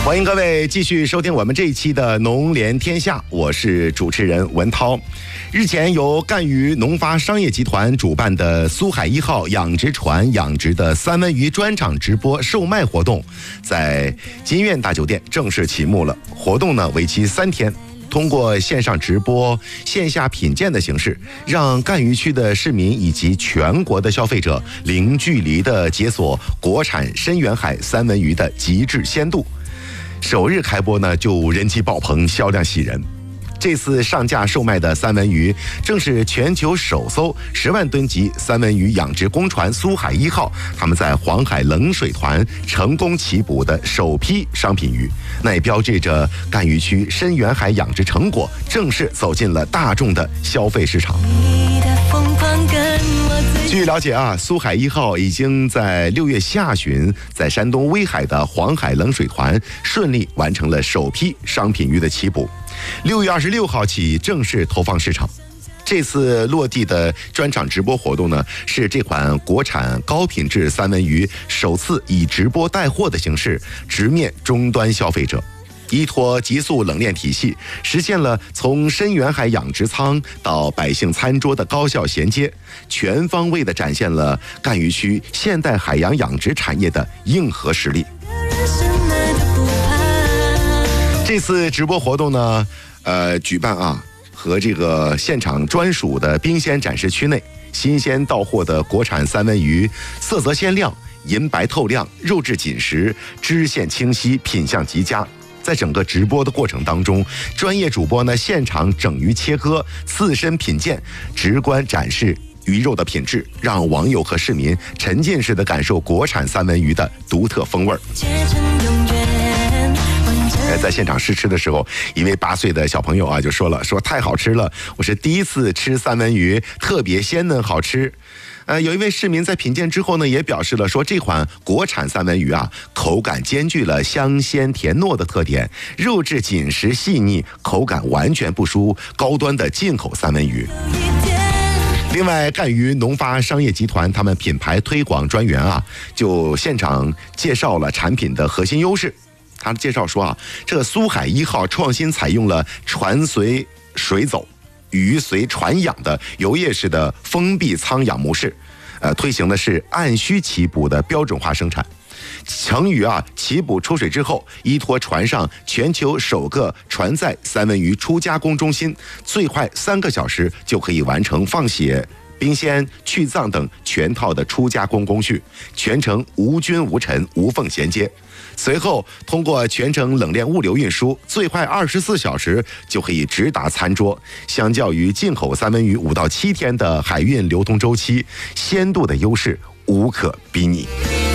欢迎各位继续收听我们这一期的农联天下，我是主持人文涛。日前由赣榆农发商业集团主办的苏海1号养殖船养殖的三文鱼专场直播售卖活动，在金苑大酒店正式启幕了。活动呢为期3天。通过线上直播、线下品鉴的形式，让赣榆区的市民以及全国的消费者零距离地解锁国产深远海三文鱼的极致鲜度。首日开播呢，就人气爆棚，销量喜人。这次上架售卖的三文鱼，正是全球首艘10万吨级三文鱼养殖公船苏海1号，他们在黄海冷水团成功起捕的首批商品鱼，那也标志着赣榆区深远海养殖成果正式走进了大众的消费市场。据了解啊，苏海1号已经在6月下旬，在山东威海的黄海冷水团顺利完成了首批商品鱼的起捕，6月26号起正式投放市场。这次落地的专场直播活动呢，是这款国产高品质三文鱼首次以直播带货的形式直面终端消费者。依托极速冷链体系，实现了从深远海养殖舱到百姓餐桌的高效衔接，全方位地展现了赣榆区现代海洋养殖产业的硬核实力。这次直播活动呢，举办和这个现场专属的冰鲜展示区内，新鲜到货的国产三文鱼，色泽鲜亮，银白透亮，肉质紧实，支线清晰，品相极佳。在整个直播的过程当中，专业主播呢现场整鱼切割、刺身品鉴，直观展示鱼肉的品质，让网友和市民沉浸式的感受国产三文鱼的独特风味。在现场试吃的时候，一位8岁的小朋友就说太好吃了，我是第一次吃三文鱼，特别鲜嫩好吃。有一位市民在品鉴之后呢，也表示了说，这款国产三文鱼口感兼具了香鲜甜糯的特点，肉质紧实细腻，口感完全不输高端的进口三文鱼。另外，赣榆农发商业集团他们品牌推广专员就现场介绍了产品的核心优势。他介绍说这个苏海1号创新采用了船随水走、鱼随船养的游业式的封闭仓养模式，推行的是按需起捕的标准化生产。成鱼起捕出水之后，依托船上全球首个船载三文鱼初加工中心，最快3个小时就可以完成放血、冰鲜、去脏等全套的初加工工序，全程无菌无尘，无缝衔接。随后通过全程冷链物流运输，最快24小时就可以直达餐桌。相较于进口三文鱼5到7天的海运流通周期，鲜度的优势无可比拟。